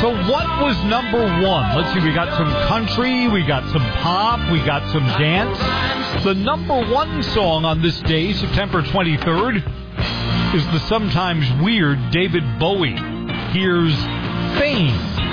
So what was number one? Let's see, we got some country, we got some pop, we got some dance. The number one song on this day, September 23rd, is the sometimes weird David Bowie. Here's Fame.